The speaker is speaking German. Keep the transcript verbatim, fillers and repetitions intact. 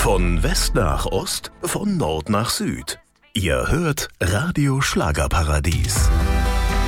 Von West nach Ost, von Nord nach Süd. Ihr hört Radio Schlagerparadies.